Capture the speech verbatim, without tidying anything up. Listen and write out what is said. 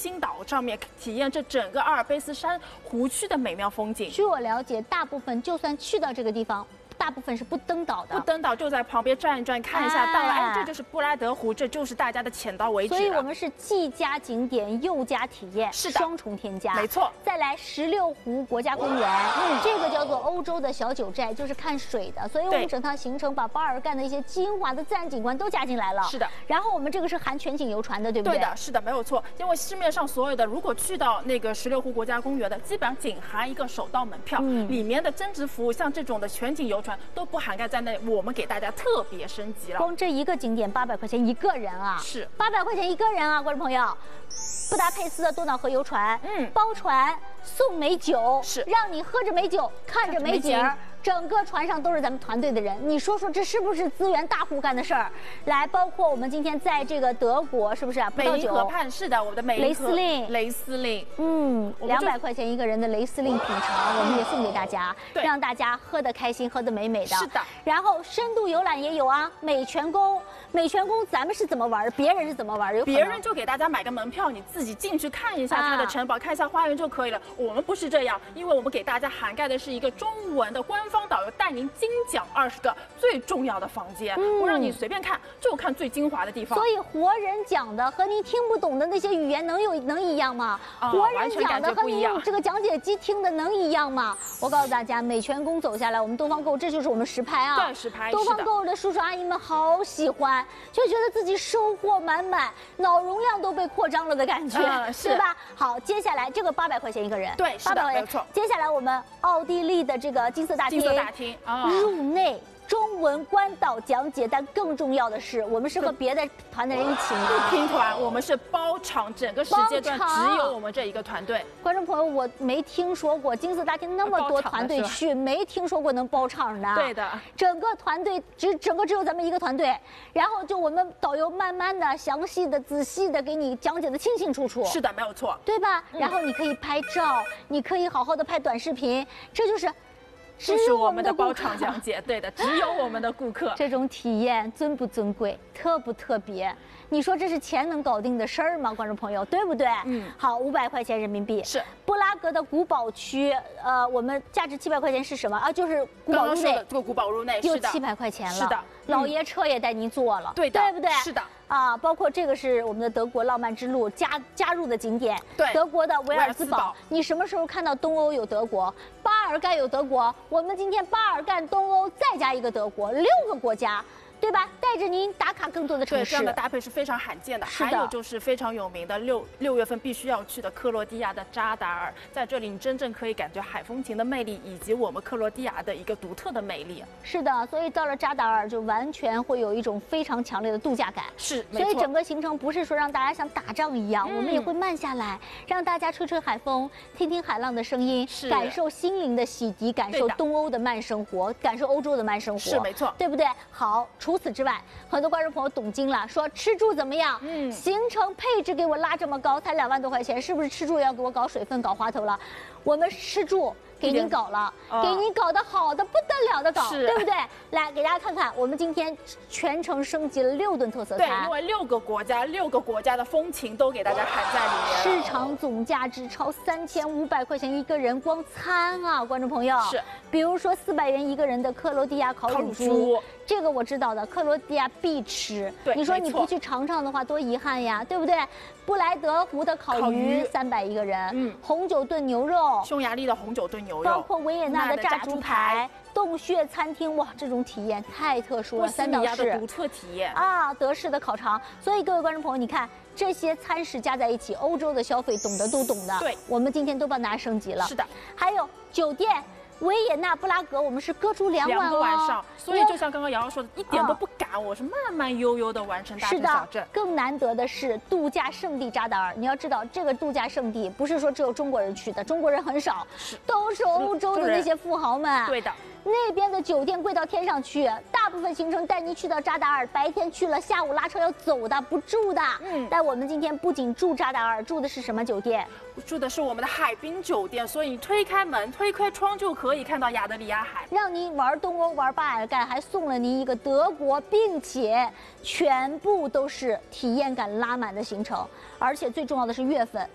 星岛上面体验这整个阿尔卑斯山湖区的美妙风景。 据我了解，大部分就算去到这个地方，大部分是不登岛的， 不登岛就在旁边转一转，看一下， 哎、 到了，哎，这就是布拉德湖，这就是大家的点到为止。 所以我们是既加景点又加体验， 是的， 双重添加。 没错。 再来十六湖国家公园，嗯，这个叫做欧洲的小九寨，就是看水的。所以我们整趟行程把巴尔干的一些精华的自然景观都加进来了。 是的。 然后我们这个是含全景游船的，对不对？ 对的，是的，没有错。因为市面上所有的，如果去到那个十六湖国家公园的，基本上仅含一个首道门票，嗯，里面的增值服务，像这种的全景游船都不涵盖在内。我们给大家特别升级了， 光这一个景点八百块钱一个人啊， 是八百块钱一个人啊，观众朋友。布达佩斯的多瑙河游船，嗯，包船送美酒， 是让你喝着美酒，看着美景。整个船上都是咱们团队的人，你说说这是不是资源大户干的事儿？来，包括我们今天在这个德国，是不是啊？ 美林河畔是的，我们的美雷司令， 雷司令， 嗯，两百块钱一个人的雷司令品尝，我们也送给大家，让大家喝得开心，喝得美美的。 是的。然后深度游览也有啊，美泉宫，美泉宫咱们是怎么玩？别人是怎么玩？有别人就给大家买个门票，你自己进去看一下它的城堡，啊、看一下花园就可以了。我们不是这样，因为我们给大家涵盖的是一个中文的官方导游，带您精讲二十个最重要的房间，嗯、不让你随便看，就看最精华的地方。 所以活人讲的和你听不懂的那些语言能有能一样吗？哦、活人讲的和你用这个讲解机听的能一样吗？我告诉大家，美泉宫走下来，我们东方购这就是我们实拍啊， 对，实拍。 东方购的叔叔阿姨们好喜欢，就觉得自己收获满满，脑容量都被扩张了的感觉，嗯、对吧？好，接下来这个八百块钱一个人， 对，八百块钱，没错。 接下来我们奥地利的这个金色大厅， 金色大厅。哦、 入内中文关岛讲解，但更重要的是，我们是和别的团的人一起吗？ 不拼团，我们是包场，整个时间段只有我们这一个团队。 观众朋友，我没听说过金色大厅那么多团队去，没听说过能包场的。 对的， 整个团队只整个只有咱们一个团队，然后就我们导游慢慢的、详细的、仔细的给你讲解的清清楚楚。 是的，没有错， 对吧？嗯、然后你可以拍照，你可以好好的拍短视频，这就是。 这是我们的包场讲解，对的，只有我们的顾客。 这种体验尊不尊贵，特不特别？你说这是钱能搞定的事儿吗？观众朋友，对不对？嗯，好，五百块钱人民币是布拉格的古堡区，呃，我们价值七百块钱是什么啊？就是古堡入内， 这个古堡入内就七百块钱了。 是的， 老爷车也带您坐了， 对的， 对不对？ 是的。 啊，包括这个是我们的德国浪漫之路加加入的景点， 对， 德国的维尔兹堡。你什么时候看到东欧有德国？巴尔干有德国，我们今天巴尔干、东欧再加一个德国，六个国家。对吧？带着您打卡更多的城市， 对，这样的搭配是非常罕见的。还有就是非常有名的六六月份必须要去的克罗地亚的扎达尔，在这里你真正可以感觉海风情的魅力，以及我们克罗地亚的一个独特的魅力。 是的，所以到了扎达尔就完全会有一种非常强烈的度假感。 是， 所以整个行程不是说让大家像打仗一样，嗯、我们也会慢下来，让大家吹吹海风，听听海浪的声音，感受心灵的洗涤，感受东欧的慢生活，感受欧洲的慢生活。 是没错， 对不对？好。除此之外，很多观众朋友懂经了，说吃住怎么样？嗯，行程配置给我拉这么高，才两万多块钱，是不是吃住要给我搞水分、搞花头了？我们吃住给您搞了，哦、给您搞得好的不得了的搞，对不对？来给大家看看，我们今天全程升级了六顿特色餐， 对，因为六个国家、六个国家的风情都给大家含在里面。市场总价值超三千五百块钱一个人，光餐啊，观众朋友是， 比如说四百元一个人的克罗地亚烤乳猪。这个我知道的，克罗地亚必吃。 对， 你说你不去尝尝的话，多遗憾呀，对不对？布莱德湖的烤鱼三百一个人，嗯，红酒炖牛肉， 匈牙利的红酒炖牛肉， 包括维也纳的炸猪排，洞穴餐厅，哇，这种体验太特殊了，三岛式的独特体验啊，德式的烤肠。所以各位观众朋友，你看这些餐食加在一起，欧洲的消费懂得都懂的。 对， 我们今天都帮大家升级了。 是的， 还有酒店。维也纳、布拉格，我们是各住两晚、哦、 两个晚上，所以就像刚刚瑶瑶说的，一点都不赶，哦、我是慢慢悠悠的完成大城小镇。 是的，更难得的是度假胜地扎达尔。你要知道，这个度假胜地不是说只有中国人去的，中国人很少，都是欧洲的那些富豪们。 对的。 那边的酒店贵到天上去，大部分行程带您去到扎达尔，白天去了，下午拉车要走的，不住的。嗯，但我们今天不仅住扎达尔，住的是什么酒店？ 住的是我们的海滨酒店，所以你推开门、推开窗就可以看到亚得里亚海， 让您玩东欧、玩巴尔干，还送了您一个德国，并且全部都是体验感拉满的行程。而且最重要的是月份，